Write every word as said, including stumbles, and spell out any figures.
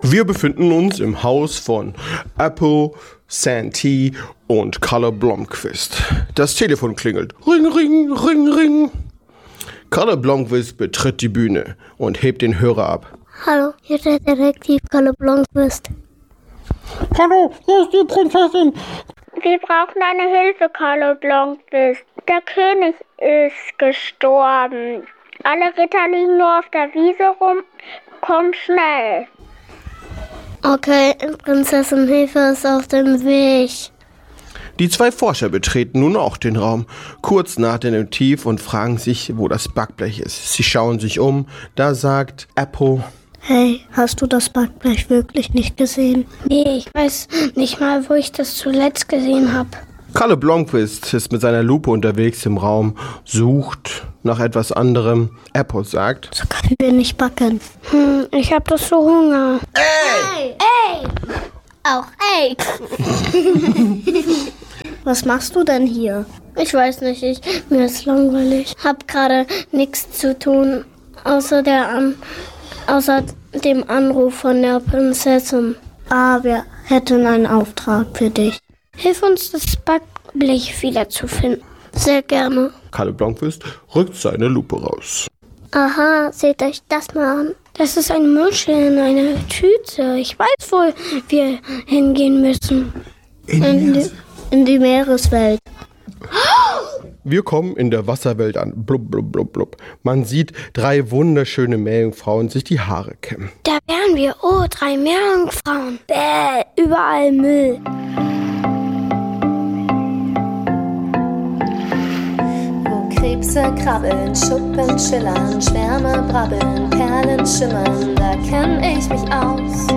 Wir befinden uns im Haus von Apple, Santee und Kalle Blomqvist. Das Telefon klingelt. Ring, ring, ring, ring. Kalle Blomqvist betritt die Bühne und hebt den Hörer ab. Hallo, hier ist der Detektiv Kalle Blomqvist. Hallo, hier ist die Prinzessin. Wir brauchen deine Hilfe, Kalle Blomqvist. Der König ist gestorben. Alle Ritter liegen nur auf der Wiese rum. Komm schnell. Okay, Prinzessin Hilfe ist auf dem Weg. Die zwei Forscher betreten nun auch den Raum, kurz nach dem Detektiv, und fragen sich, wo das Backblech ist. Sie schauen sich um, da sagt Apple: Hey, hast du das Backblech wirklich nicht gesehen? Nee, ich weiß nicht mal, wo ich das zuletzt gesehen habe. Kalle Blomqvist ist mit seiner Lupe unterwegs im Raum, sucht nach etwas anderem. Apple sagt: So können wir nicht backen. Hm, ich hab doch so Hunger. Ey! Ey! Auch ey! Was machst du denn hier? Ich weiß nicht, ich, mir ist langweilig. Hab gerade nichts zu tun, außer, der An, außer dem Anruf von der Prinzessin. Ah, wir hätten einen Auftrag für dich. Hilf uns, das Backblech wiederzufinden. Sehr gerne. Kalle Blomqvist rückt seine Lupe raus. Aha, seht euch das mal an. Das ist ein Muschel in einer Tüte. Ich weiß, wo wir hingehen müssen. In, in, die, in die Meereswelt. Wir kommen in der Wasserwelt an. Blub, blub, blub, blub. Man sieht drei wunderschöne Meerjungfrauen sich die Haare kämmen. Da wären wir. Oh, drei Meerjungfrauen. Bäh, überall Müll. Krebse krabbeln, Schuppen schillern, Schwärme brabbeln, Perlen schimmern, da kenn ich mich aus.